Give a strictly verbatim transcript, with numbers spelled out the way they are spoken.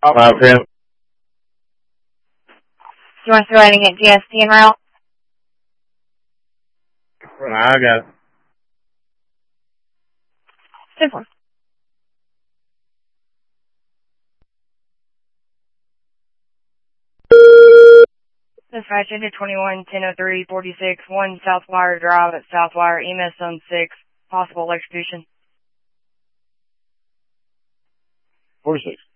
five ten. You want to go ahead and get G S T en route? I got it. Simple. Dispatch into twenty-one ten oh three forty-six one Southwire Drive at Southwire, E M S Zone six, possible electrocution. forty-six.